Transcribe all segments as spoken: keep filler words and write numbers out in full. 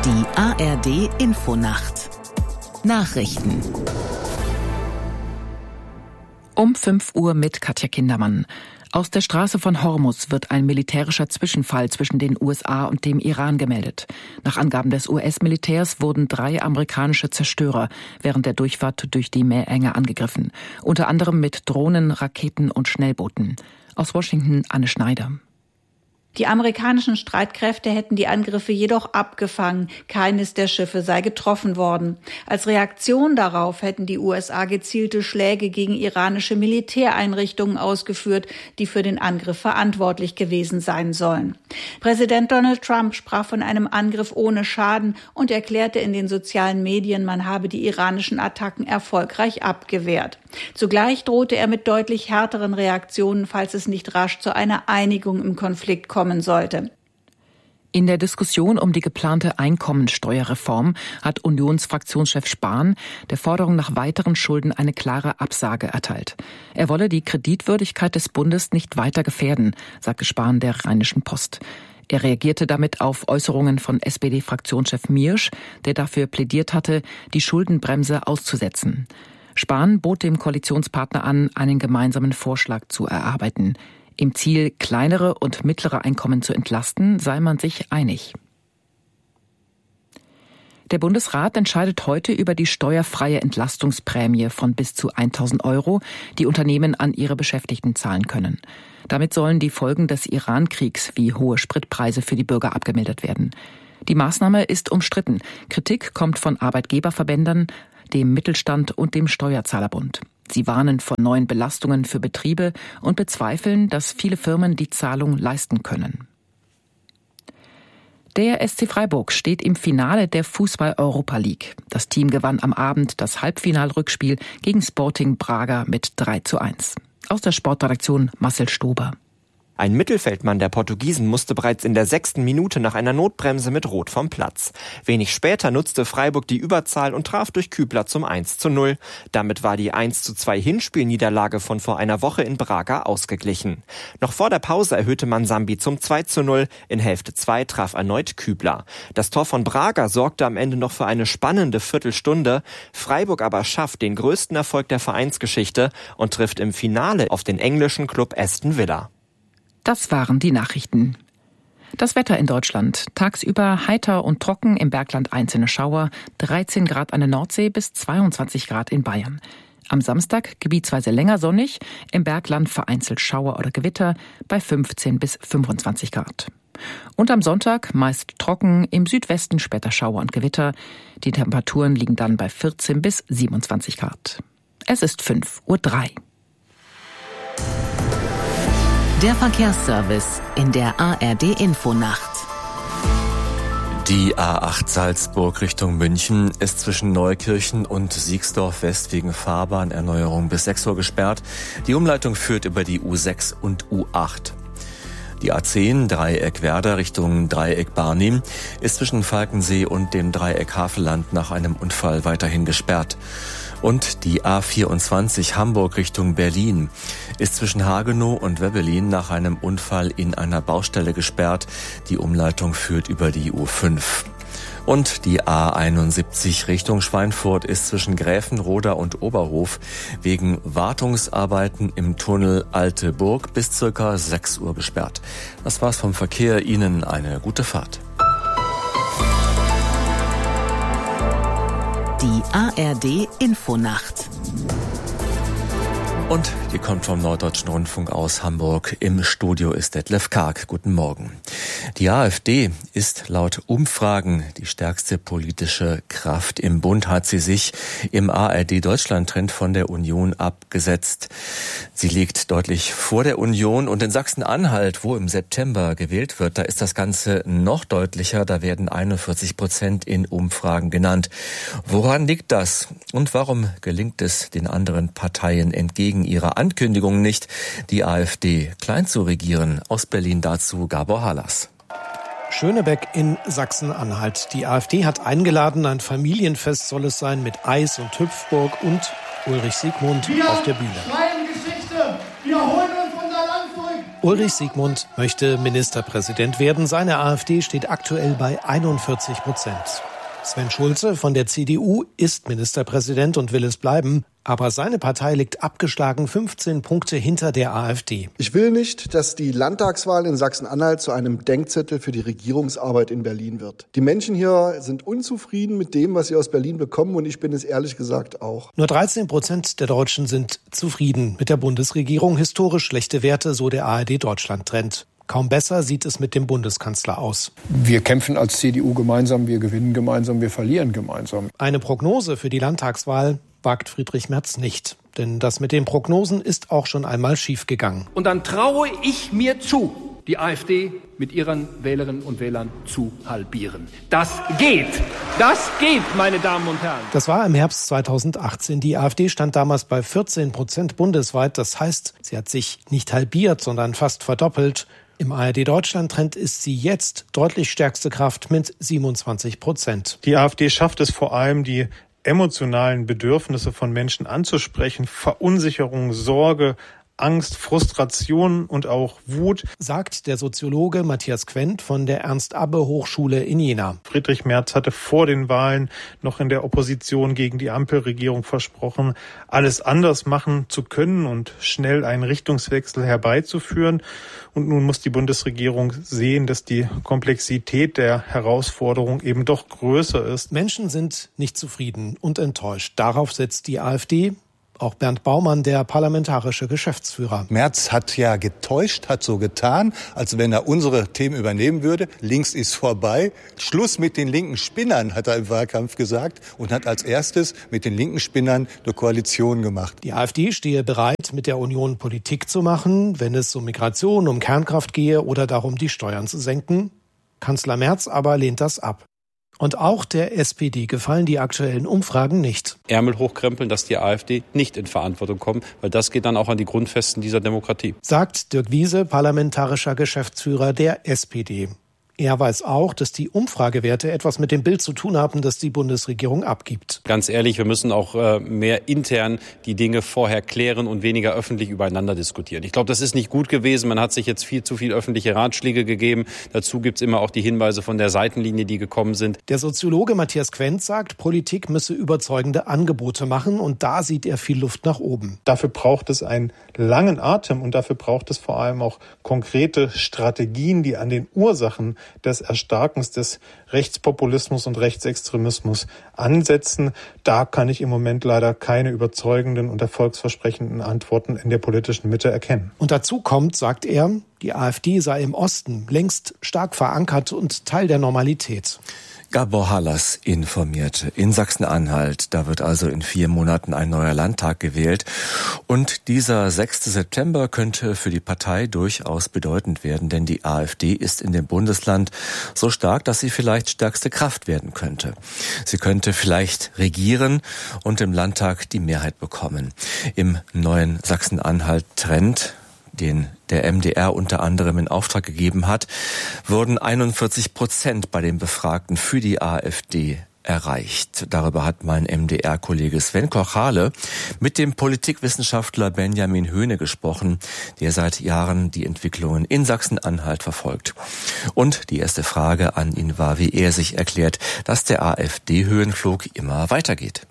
Die A R D-Infonacht. Nachrichten. Um fünf Uhr mit Katja Kindermann. Aus der Straße von Hormuz wird ein militärischer Zwischenfall zwischen den U S A und dem Iran gemeldet. Nach Angaben des U S-Militärs wurden drei amerikanische Zerstörer während der Durchfahrt durch die Meerenge angegriffen. Unter anderem mit Drohnen, Raketen und Schnellbooten. Aus Washington Anne Schneider. Die amerikanischen Streitkräfte hätten die Angriffe jedoch abgefangen. Keines der Schiffe sei getroffen worden. Als Reaktion darauf hätten die U S A gezielte Schläge gegen iranische Militäreinrichtungen ausgeführt, die für den Angriff verantwortlich gewesen sein sollen. Präsident Donald Trump sprach von einem Angriff ohne Schaden und erklärte in den sozialen Medien, man habe die iranischen Attacken erfolgreich abgewehrt. Zugleich drohte er mit deutlich härteren Reaktionen, falls es nicht rasch zu einer Einigung im Konflikt kommen sollte. In der Diskussion um die geplante Einkommensteuerreform hat Unionsfraktionschef Spahn der Forderung nach weiteren Schulden eine klare Absage erteilt. Er wolle die Kreditwürdigkeit des Bundes nicht weiter gefährden, sagte Spahn der Rheinischen Post. Er reagierte damit auf Äußerungen von S P D-Fraktionschef Miersch, der dafür plädiert hatte, die Schuldenbremse auszusetzen. Spahn bot dem Koalitionspartner an, einen gemeinsamen Vorschlag zu erarbeiten. Im Ziel, kleinere und mittlere Einkommen zu entlasten, sei man sich einig. Der Bundesrat entscheidet heute über die steuerfreie Entlastungsprämie von bis zu tausend Euro, die Unternehmen an ihre Beschäftigten zahlen können. Damit sollen die Folgen des Iran-Kriegs wie hohe Spritpreise für die Bürger abgemildert werden. Die Maßnahme ist umstritten. Kritik kommt von Arbeitgeberverbänden, dem Mittelstand und dem Steuerzahlerbund. Sie warnen vor neuen Belastungen für Betriebe und bezweifeln, dass viele Firmen die Zahlung leisten können. Der S C Freiburg steht im Finale der Fußball-Europa League. Das Team gewann am Abend das Halbfinalrückspiel gegen Sporting Braga mit drei zu eins. Aus der Sportredaktion Marcel Stober. Ein Mittelfeldmann der Portugiesen musste bereits in der sechsten Minute nach einer Notbremse mit Rot vom Platz. Wenig später nutzte Freiburg die Überzahl und traf durch Kübler zum eins zu null. Damit war die eins zu zwei Hinspielniederlage von vor einer Woche in Braga ausgeglichen. Noch vor der Pause erhöhte man Sambi zum zwei zu null. In Hälfte zwei traf erneut Kübler. Das Tor von Braga sorgte am Ende noch für eine spannende Viertelstunde. Freiburg aber schafft den größten Erfolg der Vereinsgeschichte und trifft im Finale auf den englischen Club Aston Villa. Das waren die Nachrichten. Das Wetter in Deutschland. Tagsüber heiter und trocken, im Bergland einzelne Schauer, dreizehn Grad an der Nordsee bis zweiundzwanzig Grad in Bayern. Am Samstag gebietsweise länger sonnig, im Bergland vereinzelt Schauer oder Gewitter bei fünfzehn bis fünfundzwanzig Grad. Und am Sonntag meist trocken, im Südwesten später Schauer und Gewitter. Die Temperaturen liegen dann bei vierzehn bis siebenundzwanzig Grad. Es ist fünf Uhr drei. Der Verkehrsservice in der A R D-Infonacht. Die A acht Salzburg Richtung München ist zwischen Neukirchen und Siegsdorf West wegen Fahrbahnerneuerung bis sechs Uhr gesperrt. Die Umleitung führt über die U sechs und U acht. Die A zehn Dreieck Werder Richtung Dreieck Barnim ist zwischen Falkensee und dem Dreieck Havelland nach einem Unfall weiterhin gesperrt. Und die A vierundzwanzig Hamburg Richtung Berlin ist zwischen Hagenow und Webelin nach einem Unfall in einer Baustelle gesperrt. Die Umleitung führt über die U fünf. Und die A einundsiebzig Richtung Schweinfurt ist zwischen Gräfenroda und Oberhof wegen Wartungsarbeiten im Tunnel Alte Burg bis circa sechs Uhr gesperrt. Das war's vom Verkehr. Ihnen eine gute Fahrt. Die A R D-Infonacht. Und die kommt vom Norddeutschen Rundfunk aus Hamburg. Im Studio ist Detlef Karg. Guten Morgen. Die AfD ist laut Umfragen die stärkste politische Kraft im Bund, hat sie sich im A R D-Deutschland-Trend von der Union abgesetzt. Sie liegt deutlich vor der Union und in Sachsen-Anhalt, wo im September gewählt wird, da ist das Ganze noch deutlicher. Da werden einundvierzig Prozent in Umfragen genannt. Woran liegt das? Und warum gelingt es den anderen Parteien entgegen ihrer Ankündigungen nicht, die AfD klein zu regieren? Aus Berlin dazu Gabor Halas. Schönebeck in Sachsen-Anhalt. Die AfD hat eingeladen, ein Familienfest soll es sein mit Eis und Hüpfburg und Ulrich Siegmund wir auf der Bühne. Wir schreiben Geschichte, wir holen uns unser Land zurück. Ulrich Siegmund möchte Ministerpräsident werden. Seine AfD steht aktuell bei einundvierzig Prozent. Sven Schulze von der C D U ist Ministerpräsident und will es bleiben. Aber seine Partei liegt abgeschlagen fünfzehn Punkte hinter der AfD. Ich will nicht, dass die Landtagswahl in Sachsen-Anhalt zu einem Denkzettel für die Regierungsarbeit in Berlin wird. Die Menschen hier sind unzufrieden mit dem, was sie aus Berlin bekommen, und ich bin es ehrlich gesagt auch. Nur dreizehn Prozent der Deutschen sind zufrieden mit der Bundesregierung. Historisch schlechte Werte, so der A R D-Deutschland-Trend. Kaum besser sieht es mit dem Bundeskanzler aus. Wir kämpfen als C D U gemeinsam, wir gewinnen gemeinsam, wir verlieren gemeinsam. Eine Prognose für die Landtagswahl wagt Friedrich Merz nicht. Denn das mit den Prognosen ist auch schon einmal schiefgegangen. Und dann traue ich mir zu, die AfD mit ihren Wählerinnen und Wählern zu halbieren. Das geht. Das geht, meine Damen und Herren. Das war im Herbst zweitausendachtzehn. Die AfD stand damals bei vierzehn Prozent bundesweit. Das heißt, sie hat sich nicht halbiert, sondern fast verdoppelt. Im A R D-Deutschland-Trend ist sie jetzt deutlich stärkste Kraft mit siebenundzwanzig Prozent. Die AfD schafft es vor allem, die emotionalen Bedürfnisse von Menschen anzusprechen, Verunsicherung, Sorge, Angst, Frustration und auch Wut, sagt der Soziologe Matthias Quent von der Ernst-Abbe-Hochschule in Jena. Friedrich Merz hatte vor den Wahlen noch in der Opposition gegen die Ampelregierung versprochen, alles anders machen zu können und schnell einen Richtungswechsel herbeizuführen. Und nun muss die Bundesregierung sehen, dass die Komplexität der Herausforderung eben doch größer ist. Menschen sind nicht zufrieden und enttäuscht. Darauf setzt die AfD. Auch Bernd Baumann, der parlamentarische Geschäftsführer. Merz hat ja getäuscht, hat so getan, als wenn er unsere Themen übernehmen würde. Links ist vorbei. Schluss mit den linken Spinnern, hat er im Wahlkampf gesagt, und hat als erstes mit den linken Spinnern eine Koalition gemacht. Die AfD stehe bereit, mit der Union Politik zu machen, wenn es um Migration, um Kernkraft gehe oder darum, die Steuern zu senken. Kanzler Merz aber lehnt das ab. Und auch der S P D gefallen die aktuellen Umfragen nicht. Ärmel hochkrempeln, dass die AfD nicht in Verantwortung kommt, weil das geht dann auch an die Grundfesten dieser Demokratie. Sagt Dirk Wiese, parlamentarischer Geschäftsführer der S P D. Er weiß auch, dass die Umfragewerte etwas mit dem Bild zu tun haben, das die Bundesregierung abgibt. Ganz ehrlich, wir müssen auch äh, mehr intern die Dinge vorher klären und weniger öffentlich übereinander diskutieren. Ich glaube, das ist nicht gut gewesen. Man hat sich jetzt viel zu viel öffentliche Ratschläge gegeben. Dazu gibt es immer auch die Hinweise von der Seitenlinie, die gekommen sind. Der Soziologe Matthias Quent sagt, Politik müsse überzeugende Angebote machen, und da sieht er viel Luft nach oben. Dafür braucht es einen langen Atem und dafür braucht es vor allem auch konkrete Strategien, die an den Ursachen des Erstarkens des Rechtspopulismus und Rechtsextremismus ansetzen. Da kann ich im Moment leider keine überzeugenden und erfolgsversprechenden Antworten in der politischen Mitte erkennen. Und dazu kommt, sagt er, die AfD sei im Osten längst stark verankert und Teil der Normalität. Gabor Hallas informierte. In Sachsen-Anhalt, da wird also in vier Monaten ein neuer Landtag gewählt. Und dieser sechste September könnte für die Partei durchaus bedeutend werden, denn die AfD ist in dem Bundesland so stark, dass sie vielleicht stärkste Kraft werden könnte. Sie könnte vielleicht regieren und im Landtag die Mehrheit bekommen. Im neuen Sachsen-Anhalt-Trend, den der M D R unter anderem in Auftrag gegeben hat, wurden einundvierzig Prozent bei den Befragten für die AfD erreicht. Darüber hat mein M D R-Kollege Sven Kochale mit dem Politikwissenschaftler Benjamin Höhne gesprochen, der seit Jahren die Entwicklungen in Sachsen-Anhalt verfolgt. Und die erste Frage an ihn war, wie er sich erklärt, dass der AfD-Höhenflug immer weitergeht.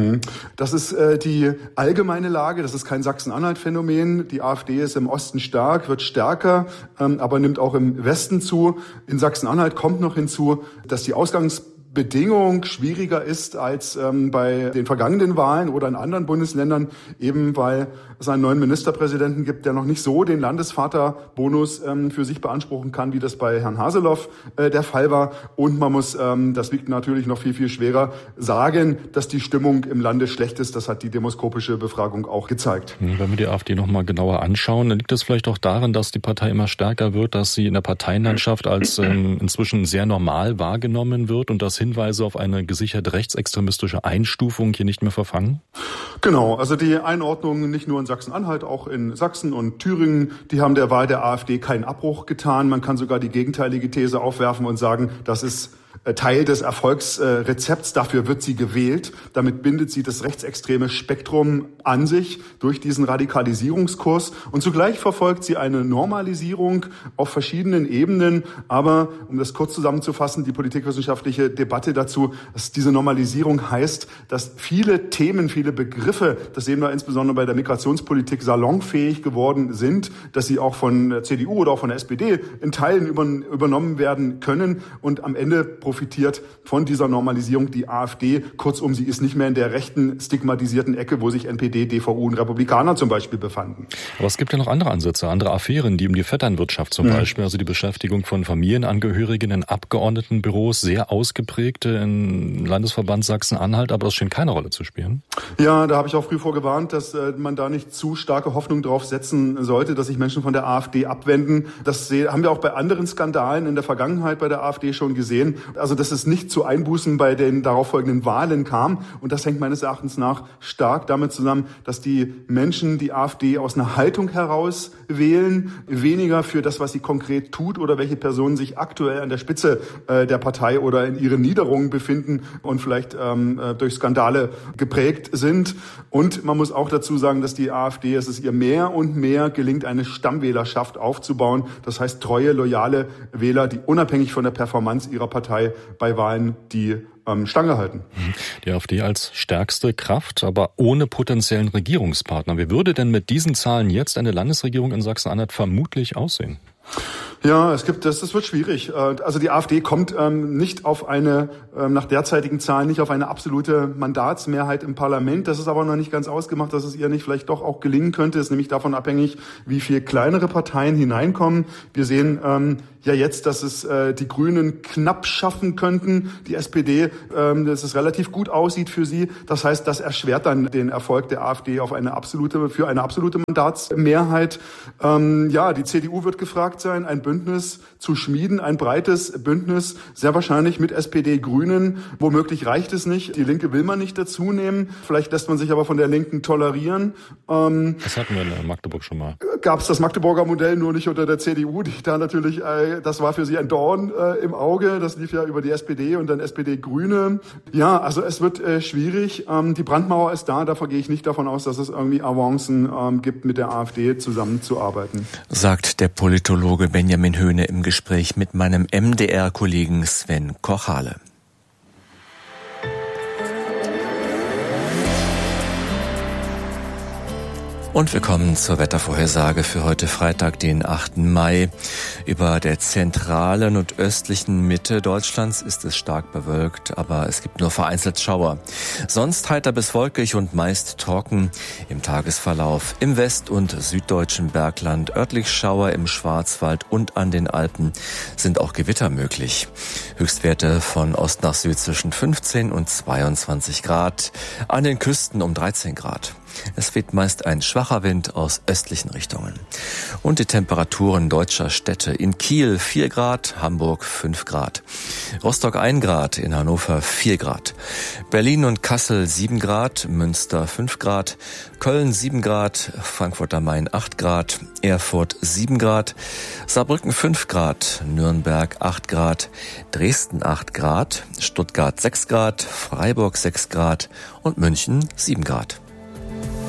Das ist äh, die allgemeine Lage, das ist kein Sachsen-Anhalt-Phänomen. Die AfD ist im Osten stark, wird stärker, ähm, aber nimmt auch im Westen zu. In Sachsen-Anhalt kommt noch hinzu, dass die Ausgangsbedingung schwieriger ist als ähm, bei den vergangenen Wahlen oder in anderen Bundesländern, eben weil es einen neuen Ministerpräsidenten gibt, der noch nicht so den Landesvaterbonus ähm, für sich beanspruchen kann, wie das bei Herrn Haseloff äh, der Fall war. Und man muss, ähm, das wiegt natürlich noch viel, viel schwerer, sagen, dass die Stimmung im Lande schlecht ist. Das hat die demoskopische Befragung auch gezeigt. Wenn wir die AfD noch mal genauer anschauen, dann liegt es vielleicht auch daran, dass die Partei immer stärker wird, dass sie in der Parteienlandschaft als ähm, inzwischen sehr normal wahrgenommen wird und dass Hinweise auf eine gesichert rechtsextremistische Einstufung hier nicht mehr verfangen? Genau, also die Einordnung nicht nur in Sachsen-Anhalt, auch in Sachsen und Thüringen, die haben der Wahl der AfD keinen Abbruch getan. Man kann sogar die gegenteilige These aufwerfen und sagen, das ist Teil des Erfolgsrezepts. Dafür wird sie gewählt. Damit bindet sie das rechtsextreme Spektrum an sich durch diesen Radikalisierungskurs. Und zugleich verfolgt sie eine Normalisierung auf verschiedenen Ebenen. Aber, um das kurz zusammenzufassen, die politikwissenschaftliche Debatte dazu, dass diese Normalisierung heißt, dass viele Themen, viele Begriffe, das sehen wir insbesondere bei der Migrationspolitik, salonfähig geworden sind, dass sie auch von der C D U oder auch von der S P D in Teilen übernommen werden können. Und am Ende profitiert von dieser Normalisierung die AfD. Kurzum, sie ist nicht mehr in der rechten, stigmatisierten Ecke, wo sich N P D, D V U und Republikaner zum Beispiel befanden. Aber es gibt ja noch andere Ansätze, andere Affären, die um die Vetternwirtschaft zum mhm. Beispiel, also die Beschäftigung von Familienangehörigen in Abgeordnetenbüros, sehr ausgeprägt im Landesverband Sachsen-Anhalt, aber das scheint keine Rolle zu spielen. Ja, da habe ich auch früh vorgewarnt, dass äh, man da nicht zu starke Hoffnung drauf setzen sollte, dass sich Menschen von der AfD abwenden. Das haben wir auch bei anderen Skandalen in der Vergangenheit bei der AfD schon gesehen. Also, dass es nicht zu Einbußen bei den darauffolgenden Wahlen kam. Und das hängt meines Erachtens nach stark damit zusammen, dass die Menschen die AfD aus einer Haltung heraus wählen, weniger für das, was sie konkret tut oder welche Personen sich aktuell an der Spitze äh, der Partei oder in ihren Niederungen befinden und vielleicht ähm, durch Skandale geprägt sind. Und man muss auch dazu sagen, dass die AfD, es ist ihr mehr und mehr gelingt, eine Stammwählerschaft aufzubauen. Das heißt, treue, loyale Wähler, die unabhängig von der Performance ihrer Partei bei Wahlen die ähm, Stange halten. Die AfD als stärkste Kraft, aber ohne potenziellen Regierungspartner. Wie würde denn mit diesen Zahlen jetzt eine Landesregierung in Sachsen-Anhalt vermutlich aussehen? Ja, es gibt das, das wird schwierig. Also die AfD kommt ähm, nicht auf eine, ähm, nach derzeitigen Zahlen, nicht auf eine absolute Mandatsmehrheit im Parlament. Das ist aber noch nicht ganz ausgemacht, dass es ihr nicht vielleicht doch auch gelingen könnte. Es ist nämlich davon abhängig, wie viel kleinere Parteien hineinkommen. Wir sehen ähm, ja jetzt, dass es äh, die Grünen knapp schaffen könnten, die S P D, ähm, dass es relativ gut aussieht für sie. Das heißt, das erschwert dann den Erfolg der AfD auf eine absolute, für eine absolute Mandatsmehrheit. Ähm, ja, die C D U wird gefragt sein, ein Bündnis zu schmieden, ein breites Bündnis, sehr wahrscheinlich mit S P D, Grünen. Womöglich reicht es nicht. Die Linke will man nicht dazu nehmen. Vielleicht lässt man sich aber von der Linken tolerieren. Ähm, das hatten wir in Magdeburg schon mal. Gab es das Magdeburger Modell nur nicht unter der C D U, die da natürlich, äh, das war für sie ein Dorn äh, im Auge. Das lief ja über die S P D und dann S P D, Grüne. Ja, also es wird äh, schwierig. Ähm, die Brandmauer ist da. Davon gehe ich nicht davon aus, dass es irgendwie Avancen ähm, gibt, mit der AfD zusammenzuarbeiten. Sagt der Politologe Benjamin Höhne im Gespräch mit meinem M D R-Kollegen Sven Kochale. Und wir kommen zur Wettervorhersage für heute Freitag, den achten Mai. Über der zentralen und östlichen Mitte Deutschlands ist es stark bewölkt, aber es gibt nur vereinzelt Schauer. Sonst heiter bis wolkig und meist trocken im Tagesverlauf. Im West- und süddeutschen Bergland örtlich Schauer im Schwarzwald und an den Alpen sind auch Gewitter möglich. Höchstwerte von Ost nach Süd zwischen fünfzehn und zweiundzwanzig Grad, an den Küsten um dreizehn Grad. Es weht meist ein schwacher Wind aus östlichen Richtungen. Und die Temperaturen deutscher Städte: in Kiel vier Grad, Hamburg fünf Grad, Rostock ein Grad, in Hannover vier Grad, Berlin und Kassel sieben Grad, Münster fünf Grad, Köln sieben Grad, Frankfurt am Main acht Grad, Erfurt sieben Grad, Saarbrücken fünf Grad, Nürnberg acht Grad, Dresden acht Grad, Stuttgart sechs Grad, Freiburg sechs Grad und München sieben Grad.